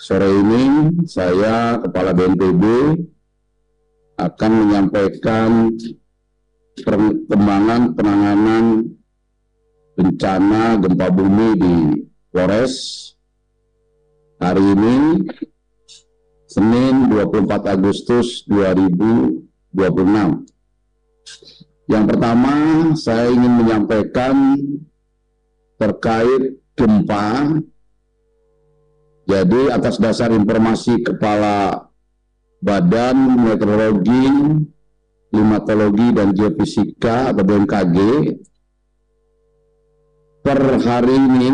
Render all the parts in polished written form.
Sore ini saya, Kepala BNPB, akan menyampaikan perkembangan penanganan bencana gempa bumi di Flores hari ini, Senin 24 Agustus 2026. Yang pertama, saya ingin menyampaikan terkait gempa. Jadi atas dasar informasi Kepala Badan Meteorologi, Klimatologi dan Geofisika atau BMKG, per hari ini,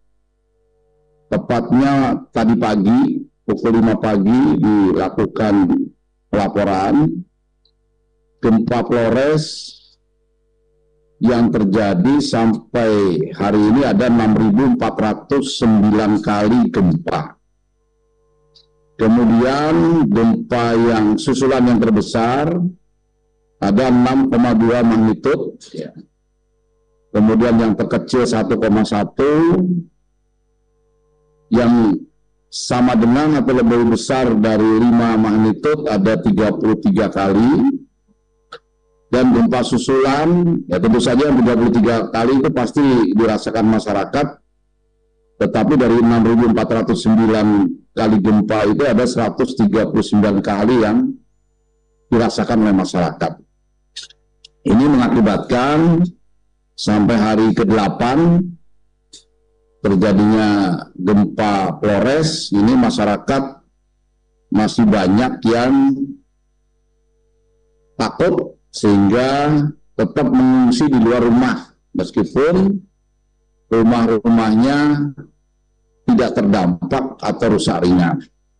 tepatnya tadi pagi, pukul 5 pagi dilakukan pelaporan gempa Flores yang terjadi sampai hari ini ada 6.409 kali gempa. Kemudian gempa yang susulan yang terbesar ada 6,2 magnitudo, ya. Kemudian yang terkecil 1,1, yang sama dengan atau lebih besar dari 5 magnitudo ada 33 kali. Dan gempa susulan, ya tentu saja 33 kali itu pasti dirasakan masyarakat, tetapi dari 6.409 kali gempa itu ada 139 kali yang dirasakan oleh masyarakat. Ini mengakibatkan sampai hari ke-8 terjadinya gempa Flores, ini masyarakat masih banyak yang takut, sehingga tetap mengungsi di luar rumah, meskipun rumah-rumahnya tidak terdampak atau rusak ringan.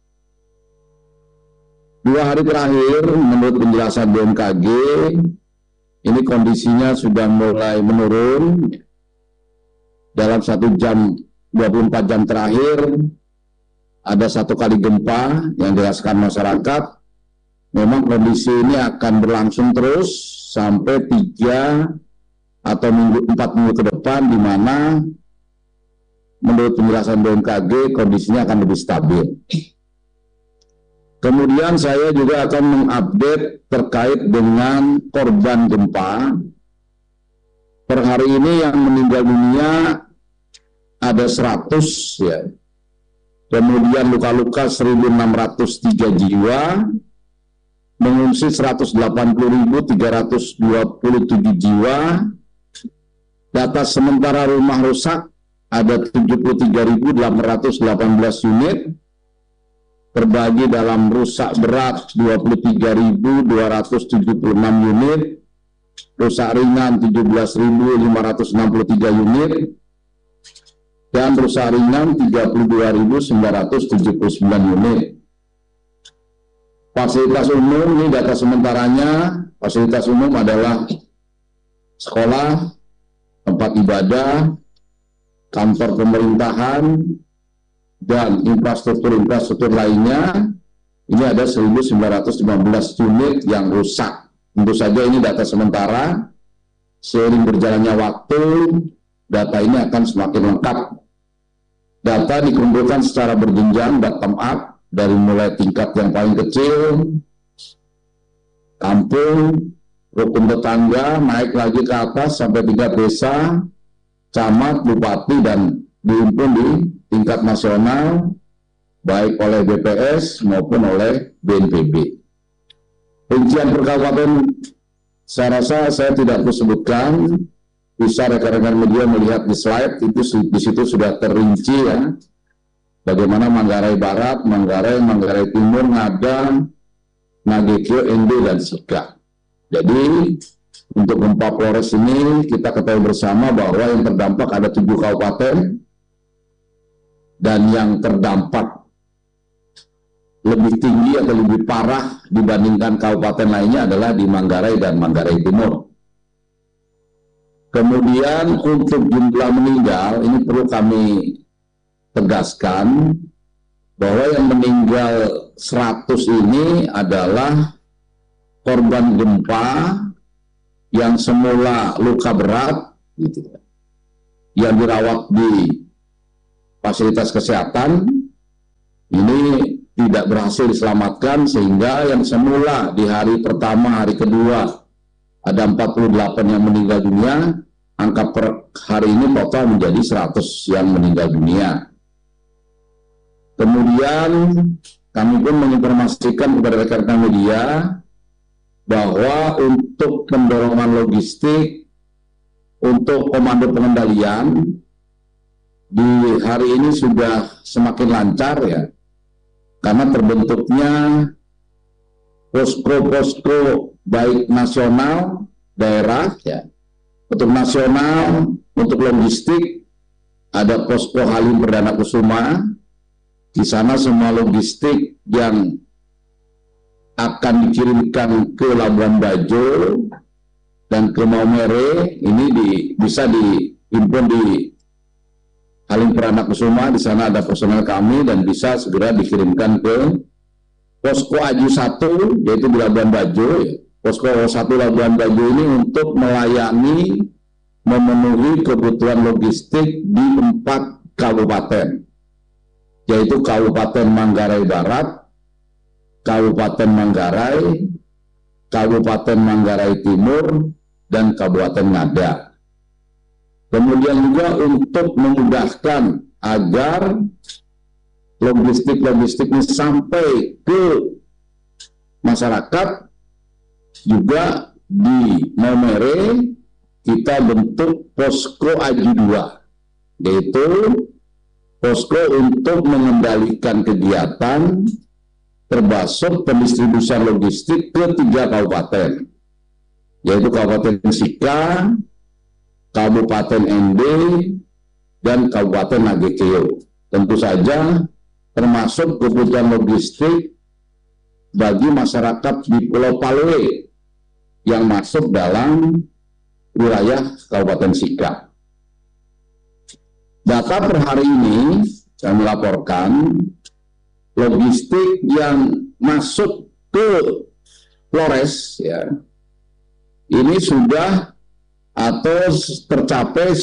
2 hari terakhir, menurut penjelasan BMKG, ini kondisinya sudah mulai menurun. Dalam 1 jam, 24 jam terakhir, ada 1 kali gempa yang dirasakan masyarakat. Memang kondisi ini akan berlangsung terus sampai 3 atau 4 minggu ke depan, di mana menurut penjelasan BMKG kondisinya akan lebih stabil. Kemudian saya juga akan mengupdate terkait dengan korban gempa. Per hari ini yang meninggal dunia ada 100, ya. Kemudian luka-luka 1.603 jiwa. Mengungsi 180.327 jiwa. Data sementara rumah rusak ada 73.818 unit, terbagi dalam rusak berat 23.276 unit, rusak ringan 17.563 unit, dan rusak ringan 32.979 unit. Fasilitas umum, ini data sementaranya, fasilitas umum adalah sekolah, tempat ibadah, kantor pemerintahan, dan infrastruktur lainnya. Ini ada 1.915 unit yang rusak. Tentu saja ini data sementara, seiring berjalannya waktu, data ini akan semakin lengkap. Data dikumpulkan secara berjenjang, bottom up, dari mulai tingkat yang paling kecil, kampung, rukun tetangga, naik lagi ke atas sampai tingkat desa, camat, bupati, dan dihimpun di tingkat nasional, baik oleh BPS maupun oleh BNPB. Rincian per kabupaten, saya rasa saya tidak perlu sebutkan, bisa rekan-rekan media melihat di slide, itu di situ sudah terinci, ya. Bagaimana Manggarai Barat, Manggarai Timur, Ngada, Nagekyo, Endo, dan Sika. Jadi untuk gempa Flores ini kita ketahui bersama bahwa yang terdampak ada 7 kabupaten, dan yang terdampak lebih tinggi atau lebih parah dibandingkan kabupaten lainnya adalah di Manggarai dan Manggarai Timur. Kemudian untuk jumlah meninggal, ini perlu kami tegaskan bahwa yang meninggal 100 ini adalah korban gempa yang semula luka berat, gitu, yang dirawat di fasilitas kesehatan, ini tidak berhasil diselamatkan, sehingga yang semula di hari pertama, hari kedua ada 48 yang meninggal dunia, angka per hari ini total menjadi 100 yang meninggal dunia. Kemudian kami pun menginformasikan kepada rekan-rekan media bahwa untuk pendorongan logistik untuk komando pengendalian di hari ini sudah semakin lancar ya, karena terbentuknya posko-posko baik nasional, daerah ya. Untuk nasional, untuk logistik ada posko Halim Perdana Kusuma. Di sana semua logistik yang akan dikirimkan ke Labuan Bajo dan ke Maumere ini bisa diimpun di Halim Perdana Kusuma. Di sana ada personel kami dan bisa segera dikirimkan ke posko Aju 1, yaitu di Labuan Bajo. Posko 1 Labuan Bajo ini untuk melayani, memenuhi kebutuhan logistik di 4 kabupaten, yaitu Kabupaten Manggarai Barat, Kabupaten Manggarai, Kabupaten Manggarai Timur, dan Kabupaten Ngada. Kemudian juga untuk memudahkan agar logistik-logistik ini sampai ke masyarakat, juga di Maumere kita bentuk posko Aju 2, yaitu posko untuk mengendalikan kegiatan termasuk pendistribusian logistik ke 3 kabupaten, yaitu Kabupaten Sika, Kabupaten ND, dan Kabupaten Nagekeo. Tentu saja termasuk kebutuhan logistik bagi masyarakat di Pulau Palwe yang masuk dalam wilayah Kabupaten Sika. Data per hari ini kami laporkan logistik yang masuk ke Flores ya, ini sudah atau tercapai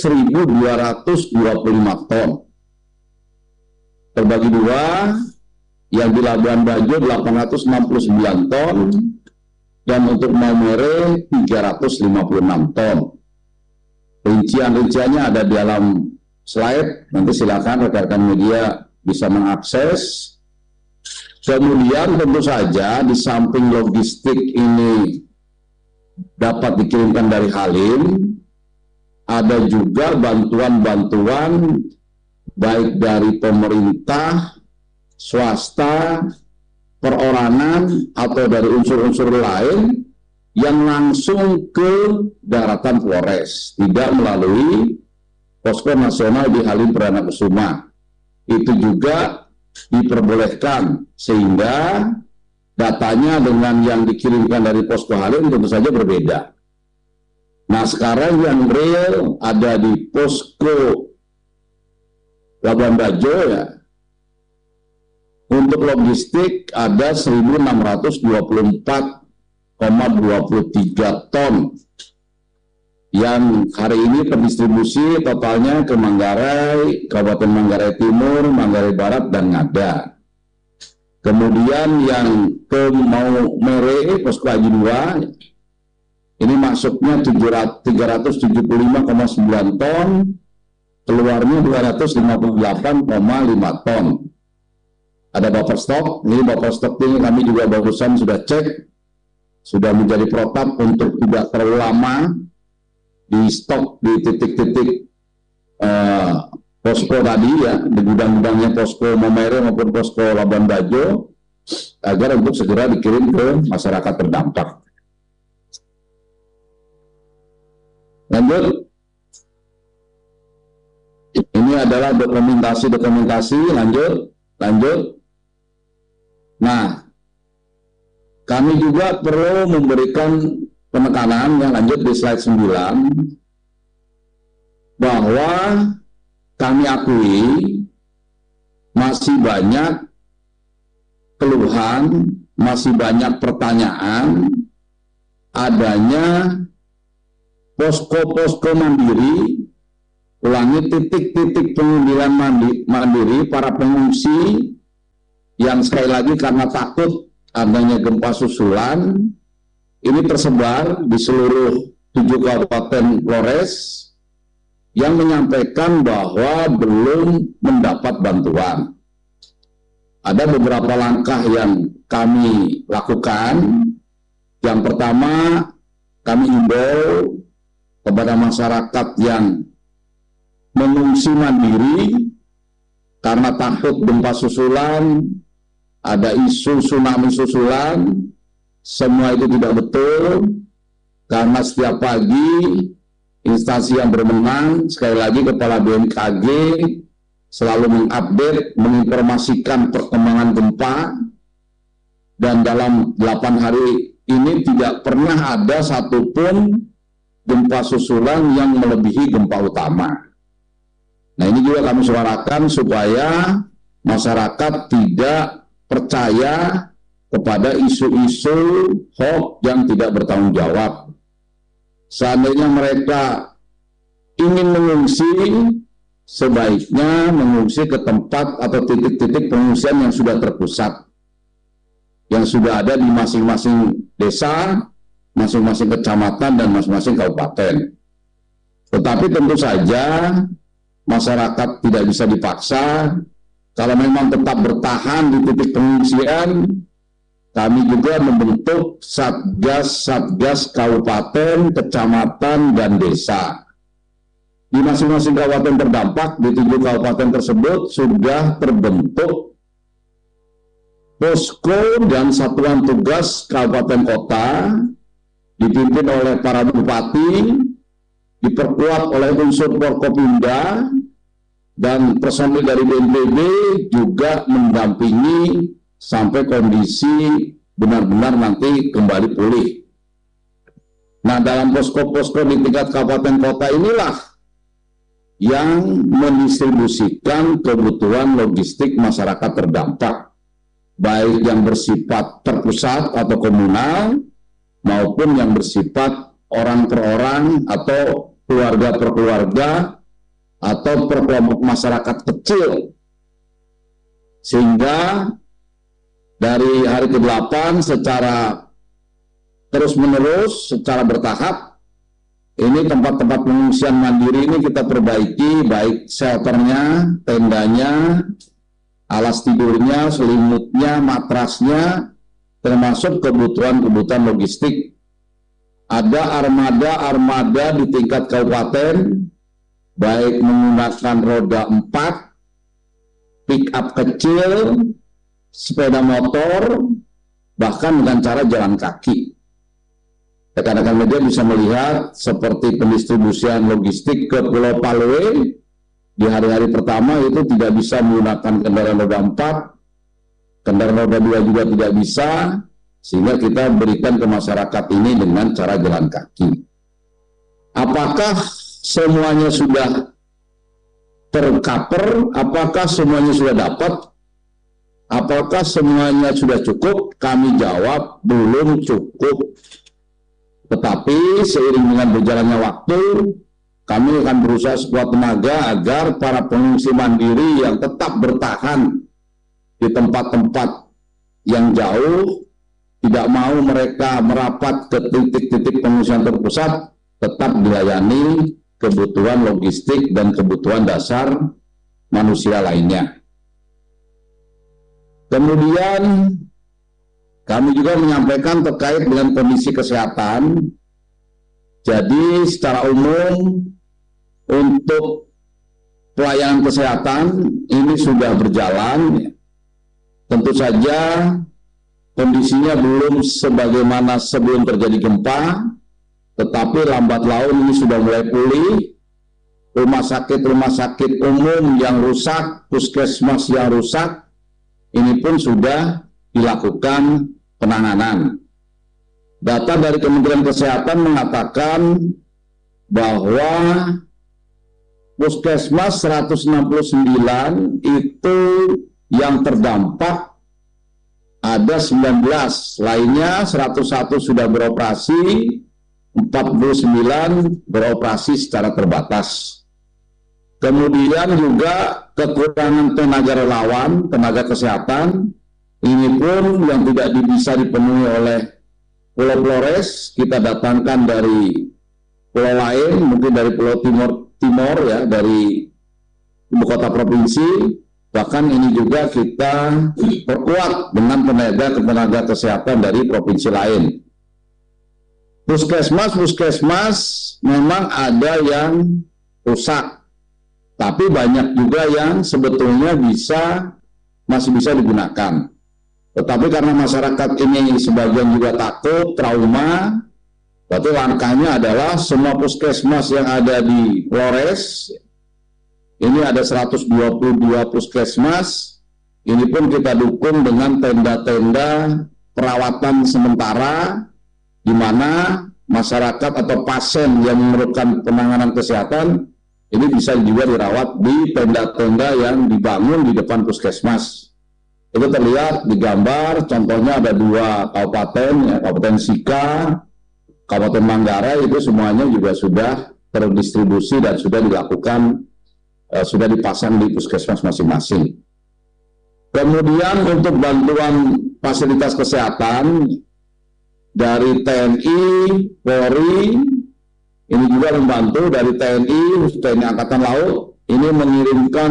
1.225 ton. Terbagi dua, yang di Labuan Bajo 869 ton, dan untuk Maumere 356 ton. Rinciannya ada di dalam slide, nanti silakan rekan-rekan media bisa mengakses. Kemudian tentu saja di samping logistik ini dapat dikirimkan dari Halim, ada juga bantuan-bantuan baik dari pemerintah, swasta, perorangan, atau dari unsur-unsur lain yang langsung ke daratan Flores, tidak melalui posko nasional di Halim Perdana Kusuma. Itu juga diperbolehkan, sehingga datanya dengan yang dikirimkan dari posko Halim tentu saja berbeda. Nah, sekarang yang real ada di posko Labuan Bajo ya, untuk logistik ada 1.624,23 ton yang hari ini terdistribusi totalnya ke Manggarai, Kabupaten Manggarai Timur, Manggarai Barat, dan Ngada. Kemudian yang ke Maumere, posko Aju 2, ini masuknya 375,9 ton, keluarnya 258,5 ton. Ada buffer stok, ini buffer stok ini kami juga barusan sudah cek, sudah menjadi protap untuk tidak terlalu lama di stok di titik-titik posko tadi ya, di gudang-gudangnya posko Maumere maupun posko Labuan Bajo, agar untuk segera dikirim ke masyarakat terdampak. Lanjut. Ini adalah dokumentasi, lanjut. Nah, kami juga perlu memberikan penekanan yang lanjut di slide 9, bahwa kami akui masih banyak keluhan, masih banyak pertanyaan adanya posko-posko mandiri, ulangi titik-titik pengundian mandiri para pengungsi yang sekali lagi karena takut adanya gempa susulan, ini tersebar di seluruh 7 kabupaten Flores yang menyampaikan bahwa belum mendapat bantuan. Ada beberapa langkah yang kami lakukan. Yang pertama, kami himbau kepada masyarakat yang mengungsi mandiri karena takut gempa susulan, ada isu tsunami susulan. Semua itu tidak betul, karena setiap pagi instansi yang berwenang, sekali lagi Kepala BMKG, selalu mengupdate, menginformasikan perkembangan gempa, dan dalam 8 hari ini tidak pernah ada satupun gempa susulan yang melebihi gempa utama. Nah, ini juga kami suarakan supaya masyarakat tidak percaya kepada isu-isu hoax yang tidak bertanggung jawab. Seandainya mereka ingin mengungsi, sebaiknya mengungsi ke tempat atau titik-titik pengungsian yang sudah terpusat, yang sudah ada di masing-masing desa, masing-masing kecamatan, dan masing-masing kabupaten. Tetapi tentu saja masyarakat tidak bisa dipaksa. Kalau memang tetap bertahan di titik pengungsian, kami juga membentuk satgas kabupaten, kecamatan, dan desa. Di masing-masing kabupaten terdampak, di 7 kabupaten tersebut sudah terbentuk posko dan satuan tugas kabupaten kota, dipimpin oleh para bupati, diperkuat oleh unsur Forkopimda, dan personil dari BNPB juga mendampingi sampai kondisi benar-benar nanti kembali pulih. Nah, dalam posko-posko di tingkat kabupaten kota inilah yang mendistribusikan kebutuhan logistik masyarakat terdampak, baik yang bersifat terpusat atau komunal, maupun yang bersifat orang per orang atau keluarga per keluarga atau per kelompok masyarakat kecil. Sehingga dari hari ke-8 secara terus-menerus, secara bertahap, ini tempat-tempat pengungsian mandiri ini kita perbaiki, baik shelternya, tendanya, alas tidurnya, selimutnya, matrasnya, termasuk kebutuhan-kebutuhan logistik. Ada armada-armada di tingkat kabupaten, baik menggunakan roda 4, pick up kecil, sepeda motor, bahkan dengan cara jalan kaki. Rekan-rekan media bisa melihat seperti pendistribusian logistik ke Pulau Palwe di hari-hari pertama itu tidak bisa menggunakan kendaraan roda 4, kendaraan roda 2 juga tidak bisa, sehingga kita berikan ke masyarakat ini dengan cara jalan kaki. Apakah semuanya sudah tercover? Apakah semuanya sudah dapat? Apakah semuanya sudah cukup? Kami jawab, belum cukup. Tetapi seiring dengan berjalannya waktu, kami akan berusaha sekuat tenaga agar para pengungsi mandiri yang tetap bertahan di tempat-tempat yang jauh, tidak mau mereka merapat ke titik-titik pengungsian terpusat, tetap dilayani kebutuhan logistik dan kebutuhan dasar manusia lainnya. Kemudian kami juga menyampaikan terkait dengan kondisi kesehatan. Jadi secara umum untuk pelayanan kesehatan ini sudah berjalan. Tentu saja kondisinya belum sebagaimana sebelum terjadi gempa, tetapi lambat laun ini sudah mulai pulih. Rumah sakit umum yang rusak, puskesmas yang rusak, ini pun sudah dilakukan penanganan. Data dari Kementerian Kesehatan mengatakan bahwa puskesmas 169 itu yang terdampak ada 19, lainnya 101 sudah beroperasi, 49 beroperasi secara terbatas. Kemudian juga kekurangan tenaga relawan, tenaga kesehatan, Ini pun yang tidak bisa dipenuhi oleh Pulau Flores, kita datangkan dari pulau lain, mungkin dari Pulau Timor ya, dari ibu kota provinsi. Bahkan ini juga kita perkuat dengan tenaga kesehatan dari provinsi lain. Puskesmas memang ada yang rusak, tapi banyak juga yang sebetulnya masih bisa digunakan. Tetapi karena masyarakat ini sebagian juga takut, trauma, berarti langkahnya adalah semua puskesmas yang ada di Flores, ini ada 122 puskesmas, ini pun kita dukung dengan tenda-tenda perawatan sementara, di mana masyarakat atau pasien yang memerlukan penanganan kesehatan, ini bisa juga dirawat di tenda-tenda yang dibangun di depan puskesmas. Itu terlihat di gambar, contohnya ada 2 kabupaten, ya, Kabupaten Sika, Kabupaten Manggarai, itu semuanya juga sudah terdistribusi dan sudah dilakukan, sudah dipasang di puskesmas masing-masing. Kemudian untuk bantuan fasilitas kesehatan dari TNI, Polri, ini juga membantu dari TNI Angkatan Laut, ini mengirimkan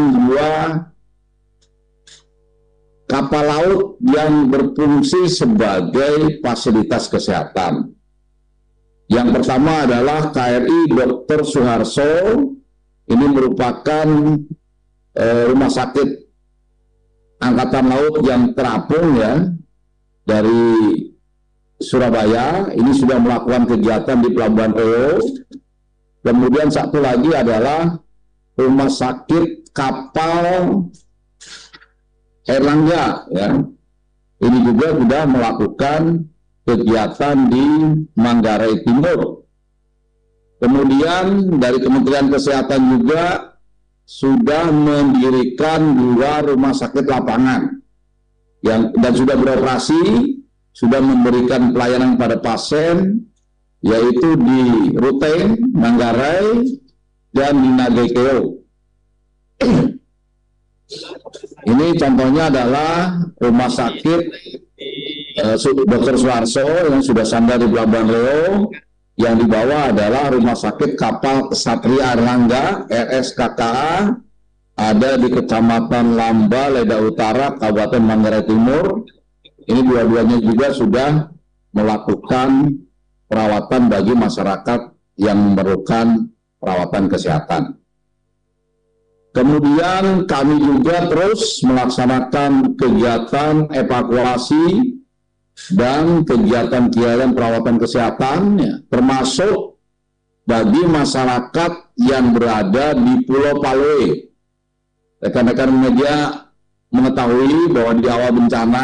2 kapal laut yang berfungsi sebagai fasilitas kesehatan. Yang pertama adalah KRI Dr. Suharto, ini merupakan rumah sakit Angkatan Laut yang terapung ya dari Surabaya, ini sudah melakukan kegiatan di Pelabuhan Reo. Kemudian satu lagi adalah rumah sakit kapal Erlangga ya. Ini juga sudah melakukan kegiatan di Manggarai Timur. Kemudian dari Kementerian Kesehatan juga sudah mendirikan 2 rumah sakit lapangan dan sudah beroperasi, sudah memberikan pelayanan pada pasien, yaitu di Ruteng, Manggarai, dan di Nagekeo. Ini contohnya adalah rumah sakit Dr. Suharto yang sudah sandar di Pelabuhan Reo. Yang di bawah adalah rumah sakit kapal Ksatria Erlangga RSKKA, ada di Kecamatan Lamba, Leda Utara, Kabupaten Manggarai Timur. Ini dua-duanya juga sudah melakukan perawatan bagi masyarakat yang memerlukan perawatan kesehatan. Kemudian kami juga terus melaksanakan kegiatan evakuasi dan kegiatan-kegiatan perawatan kesehatan, ya, termasuk bagi masyarakat yang berada di Pulau Paloe. Rekan-rekan media mengetahui bahwa di awal bencana,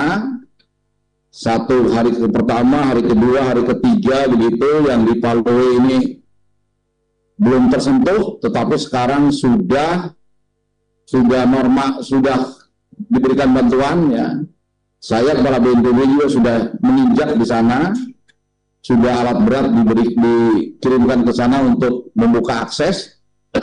hari pertama, hari kedua, hari ketiga, begitu, yang di Paloe ini belum tersentuh, tetapi sekarang sudah normal, sudah diberikan bantuan ya. Saya kepala BNPB juga sudah menginjak di sana, sudah alat berat dikirimkan ke sana untuk membuka akses.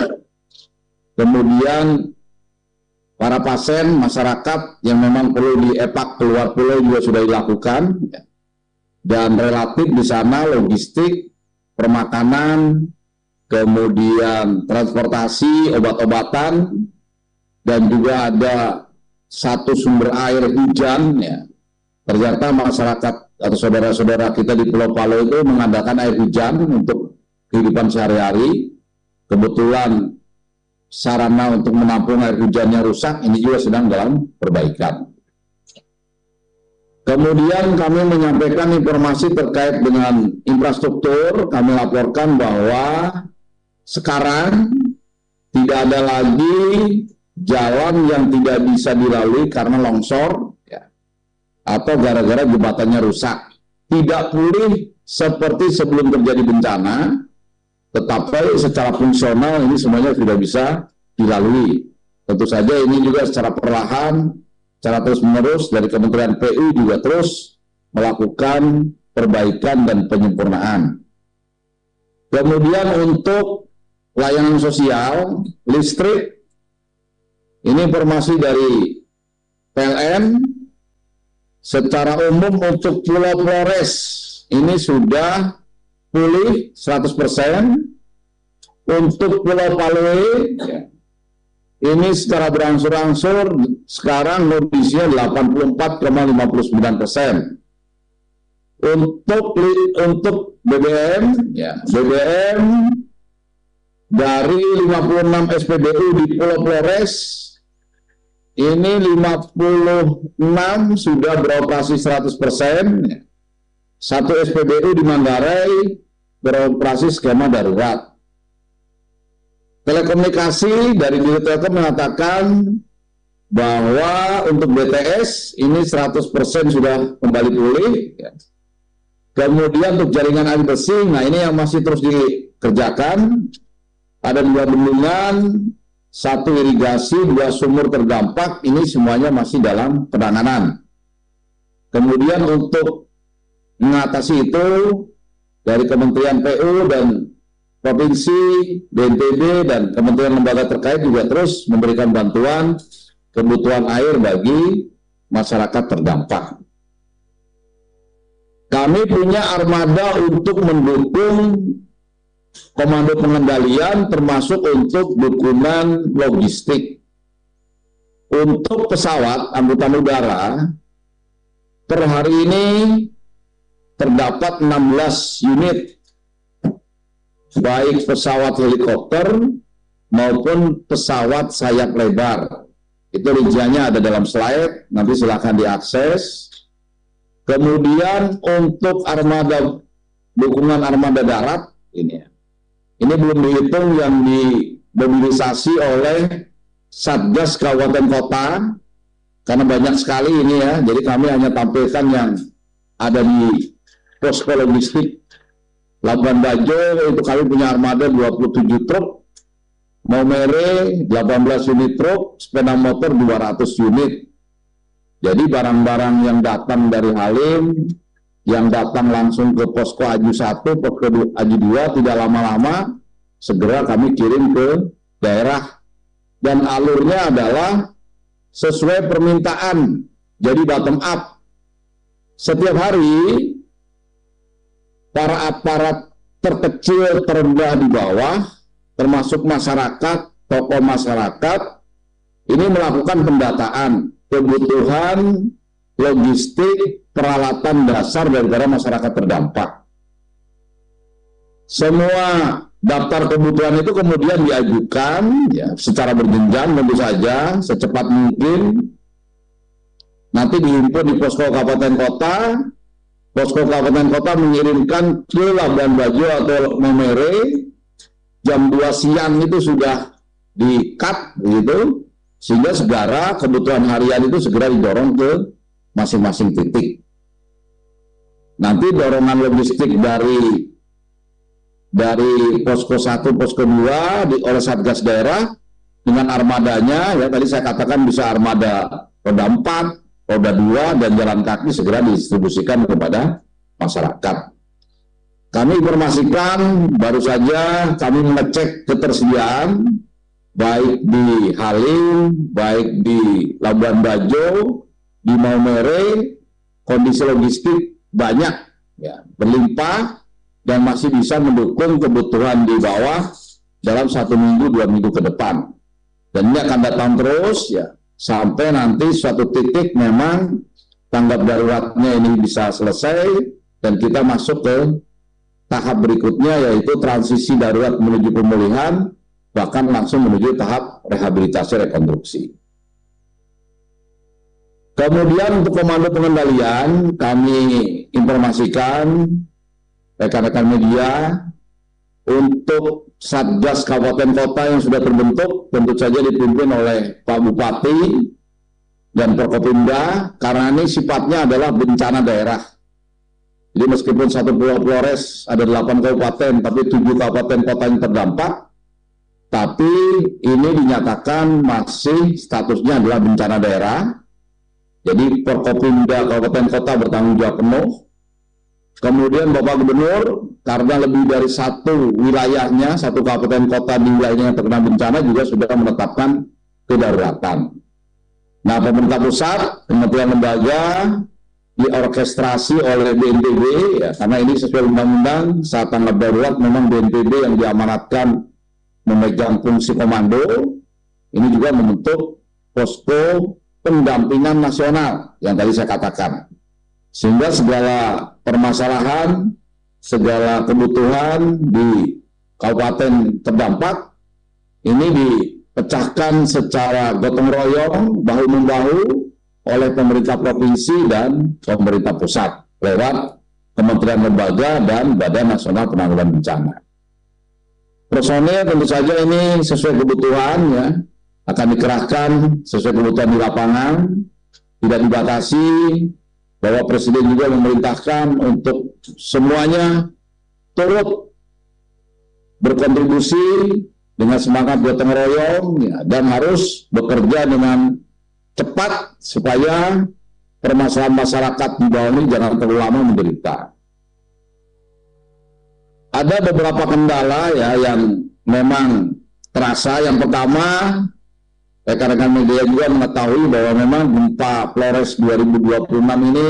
Kemudian para pasien, masyarakat yang memang perlu diepak keluar pulau juga sudah dilakukan, dan relatif di sana logistik, permakanan, kemudian transportasi, obat-obatan, dan juga ada satu sumber air hujan ya. Ternyata masyarakat atau saudara-saudara kita di Pulau Paloe itu mengandalkan air hujan untuk kehidupan sehari-hari. Kebetulan sarana untuk menampung air hujannya rusak, ini juga sedang dalam perbaikan. Kemudian kami menyampaikan informasi terkait dengan infrastruktur. Kami laporkan bahwa sekarang tidak ada lagi jalan yang tidak bisa dilalui karena longsor ya, atau gara-gara jembatannya rusak. Tidak pulih seperti sebelum terjadi bencana, tetapi secara fungsional ini semuanya sudah bisa dilalui. Tentu saja ini juga secara perlahan, secara terus-menerus dari Kementerian PU juga terus melakukan perbaikan dan penyempurnaan. Kemudian untuk layanan sosial, listrik, ini informasi dari PLN, Secara umum untuk Pulau Flores ini sudah pulih 100%. Untuk Pulau Palue ini secara berangsur-angsur sekarang kondisinya 84,59%. Untuk BBM, BBM dari 56 SPBU di Pulau Flores ini 56 sudah beroperasi 100%. Satu SPBU di Manggarai beroperasi skema darurat. Telekomunikasi dari Dirut Telkom mengatakan bahwa untuk BTS ini 100% sudah kembali pulih. Kemudian untuk jaringan air bersih, nah ini yang masih terus dikerjakan. Ada 2 bendungan, 1 irigasi, 2 sumur terdampak, ini semuanya masih dalam penanganan. Kemudian untuk mengatasi itu, dari Kementerian PU dan Provinsi, BNPB, dan kementerian lembaga terkait juga terus memberikan bantuan kebutuhan air bagi masyarakat terdampak. Kami punya armada untuk mendukung komando pengendalian termasuk untuk dukungan logistik. Untuk pesawat angkutan udara, per hari ini terdapat 16 unit baik pesawat helikopter maupun pesawat sayap lebar. Itu rinciannya ada dalam slide, nanti silakan diakses. Kemudian untuk armada, dukungan armada darat, ini belum dihitung yang dimobilisasi oleh Satgas Kabupaten Kota, karena banyak sekali ini ya, jadi kami hanya tampilkan yang ada di posko logistik Labuan Bajo. Itu kami punya armada 27 truk, Maumere 18 unit truk, sepeda motor 200 unit. Jadi barang-barang yang datang dari Halim, yang datang langsung ke posko Aju 1, posko Aju 2, tidak lama-lama segera kami kirim ke daerah. Dan alurnya adalah sesuai permintaan, jadi bottom up. Setiap hari para aparat terkecil, terendah di bawah, termasuk masyarakat, tokoh masyarakat, ini melakukan pendataan kebutuhan logistik, peralatan dasar daripada masyarakat terdampak. Semua daftar kebutuhan itu kemudian diajukan ya, secara berjenjang tentu saja, secepat mungkin. Nanti dihimpun di posko kabupaten kota. Posko kabupaten kota mengirimkan ke Labuan Bajo atau Maumere, jam 2 siang itu sudah di-cut gitu, sehingga segera kebutuhan harian itu segera didorong ke masing-masing titik. Nanti dorongan logistik dari posko 1, posko 2 oleh Satgas daerah dengan armadanya, ya tadi saya katakan bisa armada roda 4, roda 2, dan jalan kaki segera didistribusikan kepada masyarakat. Kami informasikan, baru saja kami mengecek ketersediaan baik di Halim, baik di Labuan Bajo, di Maumere, kondisi logistik banyak, ya, berlimpah, dan masih bisa mendukung kebutuhan di bawah dalam 1 minggu, 2 minggu ke depan. Dan ini akan datang terus, ya, sampai nanti suatu titik memang tanggap daruratnya ini bisa selesai dan kita masuk ke tahap berikutnya, yaitu transisi darurat menuju pemulihan, bahkan langsung menuju tahap rehabilitasi rekonstruksi. Kemudian untuk komando pengendalian, kami informasikan rekan-rekan media untuk Satgas Kabupaten Kota yang sudah terbentuk, tentu saja dipimpin oleh Pak Bupati dan Forkopimda, karena ini sifatnya adalah bencana daerah. Jadi meskipun satu Pulau Flores ada 8 kabupaten, tapi 7 kabupaten kota yang terdampak, tapi ini dinyatakan masih statusnya adalah bencana daerah. Jadi Forkopimda Kabupaten Kota bertanggung jawab penuh. Kemudian Bapak Gubernur, karena lebih dari 1 wilayahnya, 1 kabupaten kota di wilayahnya yang terkena bencana juga sudah menetapkan kedaruratan. Nah, pemerintah pusat, kementerian lembaga, diorkestrasi oleh BNPB, ya, karena ini sesuai undang-undang. Saat tanggap darurat memang BNPB yang diamanatkan memegang fungsi komando. Ini juga membentuk posko pendampingan nasional yang tadi saya katakan, sehingga segala permasalahan, segala kebutuhan di kabupaten terdampak ini dipecahkan secara gotong royong, bahu-membahu oleh pemerintah provinsi dan pemerintah pusat lewat kementerian lembaga dan Badan Nasional Penanggulangan Bencana. Personil tentu saja ini sesuai kebutuhan, ya, akan dikerahkan sesuai kebutuhan di lapangan, tidak dibatasi, bahwa Presiden juga memerintahkan untuk semuanya turut berkontribusi dengan semangat gotong royong, ya, dan harus bekerja dengan cepat supaya permasalahan masyarakat di bawah ini jangan terlalu lama menderita. Ada beberapa kendala, ya, yang memang terasa. Yang pertama, rekan-rekan media juga mengetahui bahwa memang gempa Flores 2026 ini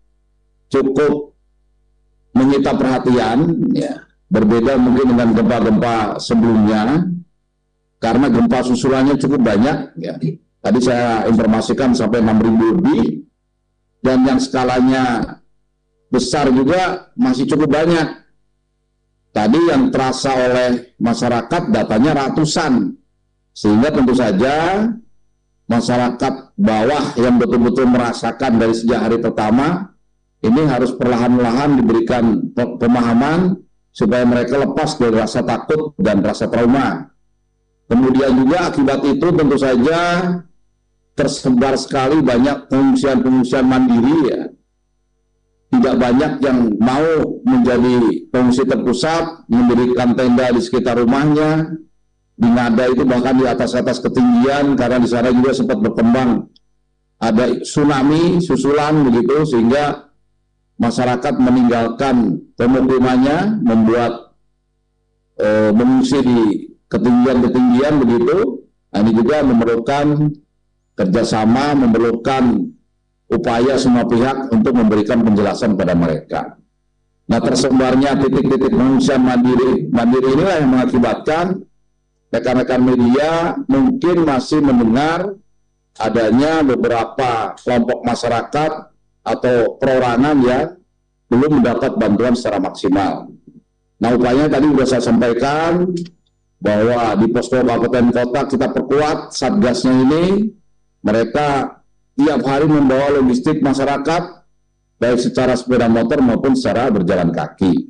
cukup menyita perhatian, ya. Berbeda mungkin dengan gempa-gempa sebelumnya, karena gempa susulannya cukup banyak, ya. Tadi saya informasikan sampai 6.000 lebih, dan yang skalanya besar juga masih cukup banyak. Tadi yang terasa oleh masyarakat datanya ratusan, sehingga tentu saja masyarakat bawah yang betul-betul merasakan dari sejak hari pertama ini harus perlahan-lahan diberikan pemahaman supaya mereka lepas dari rasa takut dan rasa trauma. Kemudian juga akibat itu tentu saja tersebar sekali banyak pengungsian-pengungsian mandiri, ya. Tidak banyak yang mau menjadi pengungsi terpusat, mendirikan tenda di sekitar rumahnya. Di Ngada itu bahkan di atas-atas ketinggian, karena di sana juga sempat berkembang ada tsunami susulan begitu, sehingga masyarakat meninggalkan pemukimannya, membuat mengungsi di ketinggian-ketinggian begitu. Nah, ini juga memerlukan kerjasama, memerlukan upaya semua pihak untuk memberikan penjelasan pada mereka. Nah, tersebarnya titik-titik pengungsian mandiri inilah yang mengakibatkan rekan-rekan media mungkin masih mendengar adanya beberapa kelompok masyarakat atau perorangan yang belum mendapat bantuan secara maksimal. Nah, upayanya tadi sudah saya sampaikan bahwa di posko kabupaten kota kita perkuat satgasnya ini. Mereka tiap hari membawa logistik masyarakat, baik secara sepeda motor maupun secara berjalan kaki.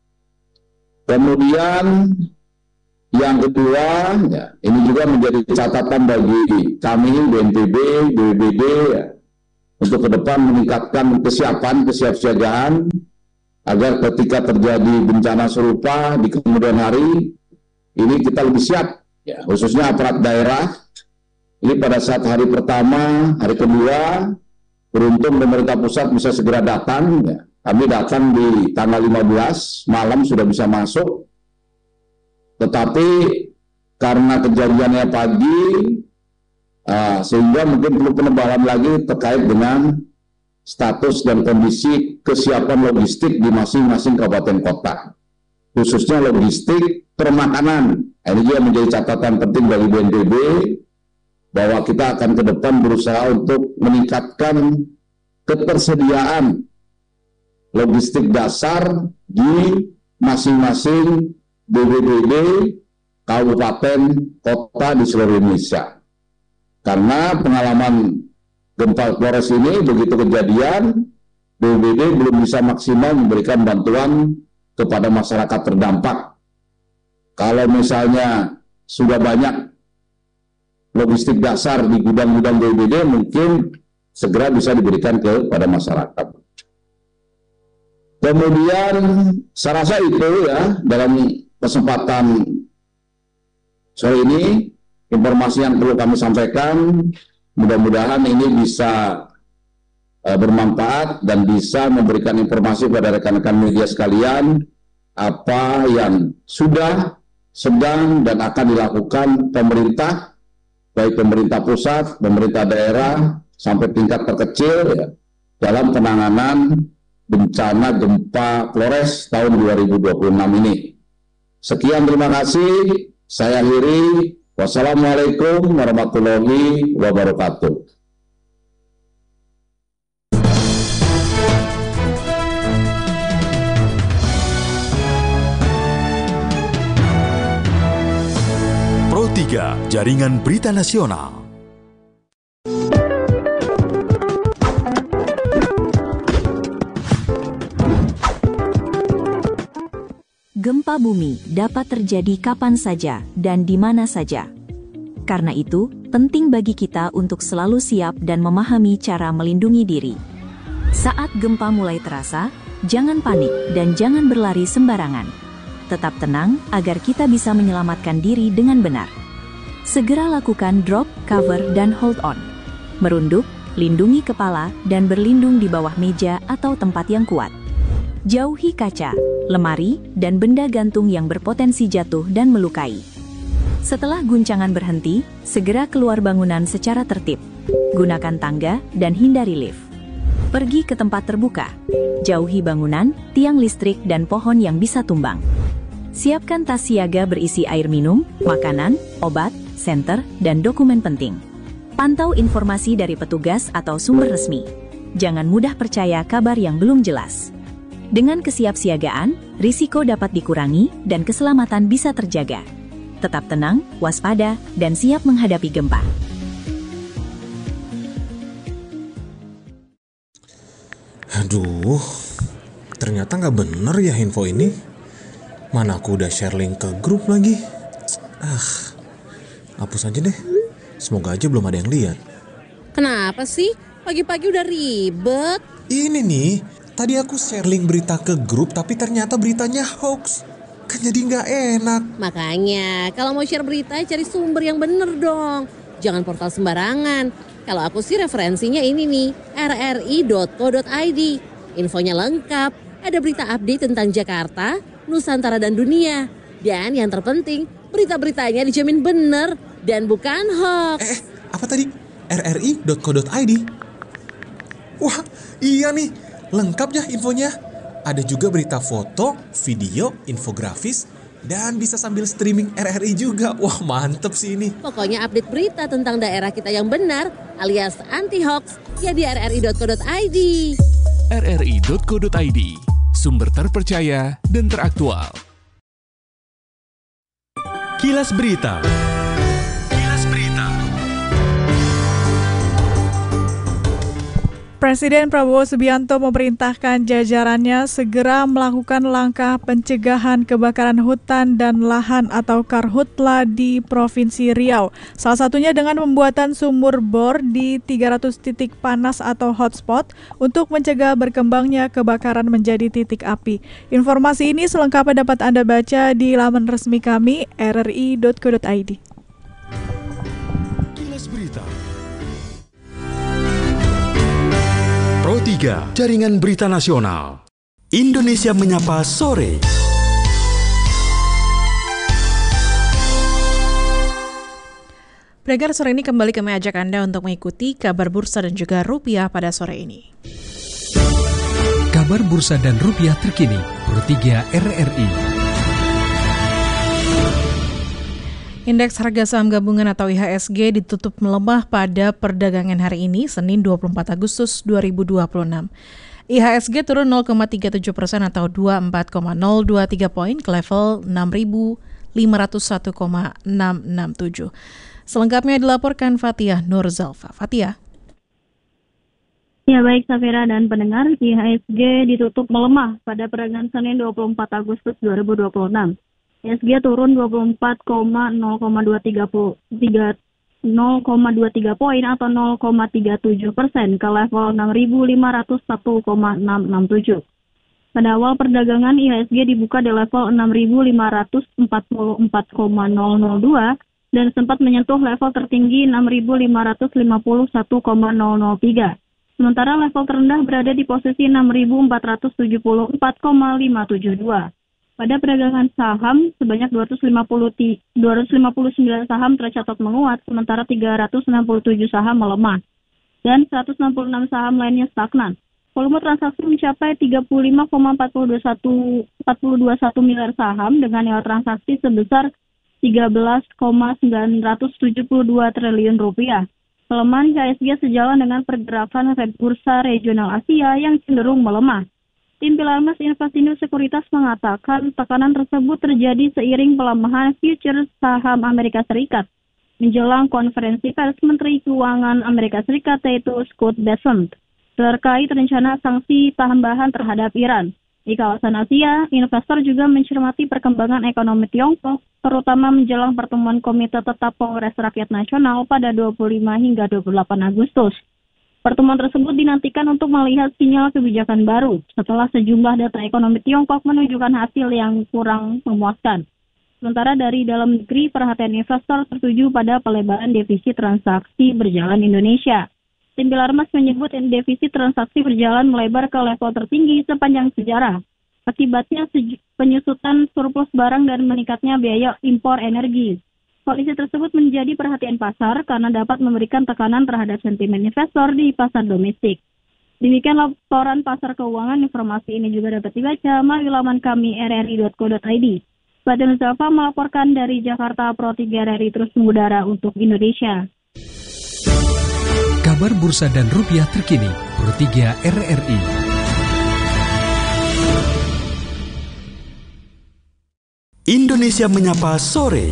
Kemudian yang kedua, ya, ini juga menjadi catatan bagi kami BNPB, BPBD, ya, untuk ke depan meningkatkan kesiapsiagaan agar ketika terjadi bencana serupa di kemudian hari ini kita lebih siap, ya, khususnya aparat daerah. Ini pada saat hari pertama, hari kedua, beruntung pemerintah pusat bisa segera datang, ya. Kami datang di tanggal 15, malam sudah bisa masuk. Tetapi karena kejadiannya pagi, sehingga mungkin perlu penebalan lagi terkait dengan status dan kondisi kesiapan logistik di masing-masing kabupaten kota. Khususnya logistik permakanan. Ini juga menjadi catatan penting bagi BNPB, bahwa kita akan ke depan berusaha untuk meningkatkan ketersediaan logistik dasar di masing-masing BPBD, kabupaten, kota di seluruh Indonesia. Karena pengalaman gempa Flores ini begitu kejadian, BPBD belum bisa maksimal memberikan bantuan kepada masyarakat terdampak. Kalau misalnya sudah banyak logistik dasar di gudang-gudang BPBD, mungkin segera bisa diberikan kepada masyarakat. Kemudian saya rasa itu, ya, dalam kesempatan sore ini informasi yang perlu kami sampaikan. Mudah-mudahan ini bisa bermanfaat dan bisa memberikan informasi pada rekan-rekan media sekalian apa yang sudah, sedang, dan akan dilakukan pemerintah, baik pemerintah pusat, pemerintah daerah, sampai tingkat terkecil, ya, dalam penanganan bencana gempa Flores tahun 2026 ini. Sekian, terima kasih. Saya akhiri. Wassalamualaikum warahmatullahi wabarakatuh. Pro 3 Jaringan Berita Nasional. Gempa bumi dapat terjadi kapan saja dan di mana saja. Karena itu, penting bagi kita untuk selalu siap dan memahami cara melindungi diri. Saat gempa mulai terasa, jangan panik dan jangan berlari sembarangan. Tetap tenang agar kita bisa menyelamatkan diri dengan benar. Segera lakukan drop, cover, dan hold on. Merunduk, lindungi kepala, dan berlindung di bawah meja atau tempat yang kuat. Jauhi kaca, lemari, dan benda gantung yang berpotensi jatuh dan melukai. Setelah guncangan berhenti, segera keluar bangunan secara tertib. Gunakan tangga dan hindari lift. Pergi ke tempat terbuka. Jauhi bangunan, tiang listrik, dan pohon yang bisa tumbang. Siapkan tas siaga berisi air minum, makanan, obat, senter, dan dokumen penting. Pantau informasi dari petugas atau sumber resmi. Jangan mudah percaya kabar yang belum jelas. Dengan kesiapsiagaan, risiko dapat dikurangi dan keselamatan bisa terjaga. Tetap tenang, waspada, dan siap menghadapi gempa. Aduh, ternyata nggak bener ya info ini. Mana aku udah share link ke grup lagi. Hapus aja deh. Semoga aja belum ada yang lihat. Kenapa sih? Pagi-pagi udah ribet. Ini nih, tadi aku share link berita ke grup tapi ternyata beritanya hoax. Kan jadi nggak enak. Makanya, kalau mau share berita cari sumber yang bener dong. Jangan portal sembarangan. Kalau aku sih referensinya ini nih, rri.co.id. Infonya lengkap, ada berita update tentang Jakarta, Nusantara, dan dunia. Dan yang terpenting, berita-beritanya dijamin bener dan bukan hoax. Apa tadi? rri.co.id? Wah, iya nih, lengkap ya infonya. Ada juga berita foto, video, infografis, dan bisa sambil streaming RRI juga. Wah, mantep sih ini. Pokoknya update berita tentang daerah kita yang benar alias anti-hoax ya di rri.co.id. rri.co.id, sumber terpercaya dan teraktual. Kilas Berita. Presiden Prabowo Subianto memerintahkan jajarannya segera melakukan langkah pencegahan kebakaran hutan dan lahan atau karhutla di Provinsi Riau. Salah satunya dengan pembuatan sumur bor di 300 titik panas atau hotspot untuk mencegah berkembangnya kebakaran menjadi titik api. Informasi ini selengkapnya dapat Anda baca di laman resmi kami rri.co.id. Kilas Berita. Pro 3 Jaringan Berita Nasional. Indonesia Menyapa Sore. Pendengar, sore ini kembali kami ajak Anda untuk mengikuti kabar bursa dan juga rupiah pada sore ini. Kabar bursa dan rupiah terkini, Pro 3 RRI. Indeks harga saham gabungan atau IHSG ditutup melemah pada perdagangan hari ini, Senin 24 Agustus 2026. IHSG turun 0,37% atau 24,023 poin ke level 6.501,667. Selengkapnya dilaporkan Fathia Nurzalfa. Fathia. Ya, baik Safira dan pendengar, IHSG ditutup melemah pada perdagangan Senin 24 Agustus 2026. IHSG turun 24,023 poin atau 0,37% ke level 6.501,667. Pada awal perdagangan, IHSG dibuka di level 6.544,002 dan sempat menyentuh level tertinggi 6.551,003. Sementara level terendah berada di posisi 6.474,572. Pada perdagangan saham, sebanyak 259 saham tercatat menguat, sementara 367 saham melemah, dan 166 saham lainnya stagnan. volume transaksi mencapai 35,421 miliar saham dengan nilai transaksi sebesar 13,972 triliun rupiah. Pelemahan IHSG sejalan dengan pergerakan bursa regional Asia yang cenderung melemah. Tim Pilarmas Invasindo Sekuritas mengatakan tekanan tersebut terjadi seiring pelemahan futures saham Amerika Serikat menjelang konferensi pers Menteri Keuangan Amerika Serikat yaitu Scott Bessent terkait rencana sanksi tambahan terhadap Iran. Di kawasan Asia, investor juga mencermati perkembangan ekonomi Tiongkok, terutama menjelang pertemuan Komite Tetap Kongres Rakyat Nasional pada 25 hingga 28 Agustus. Pertemuan tersebut dinantikan untuk melihat sinyal kebijakan baru setelah sejumlah data ekonomi Tiongkok menunjukkan hasil yang kurang memuaskan. Sementara dari dalam negeri, perhatian investor tertuju pada pelebaran defisit transaksi berjalan Indonesia. Tim Pilarmas menyebut defisit transaksi berjalan melebar ke level tertinggi sepanjang sejarah. Akibatnya penyusutan surplus barang dan meningkatnya biaya impor energi. Kondisi tersebut menjadi perhatian pasar karena dapat memberikan tekanan terhadap sentimen investor di pasar domestik. Demikian laporan pasar keuangan. Informasi ini juga dapat dibaca melalui laman kami rri.co.id. Badan Zafa melaporkan dari Jakarta, Pro 3 RRI terus mengudara untuk Indonesia. Kabar bursa dan rupiah terkini, Pro 3 RRI. Indonesia Menyapa Sore.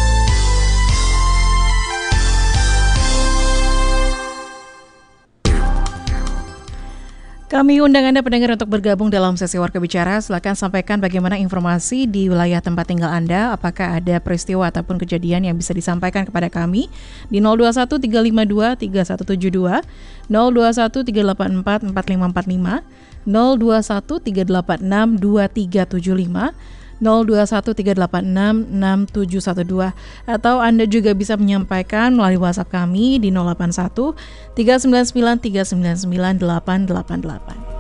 Kami undang Anda pendengar untuk bergabung dalam sesi Warga Bicara. Silakan sampaikan bagaimana informasi di wilayah tempat tinggal Anda. Apakah ada peristiwa ataupun kejadian yang bisa disampaikan kepada kami di 021 352 3172, 021 384 4545, 021 386 2375, 021-386-6712 atau Anda juga bisa menyampaikan melalui WhatsApp kami di 081 399 399 888.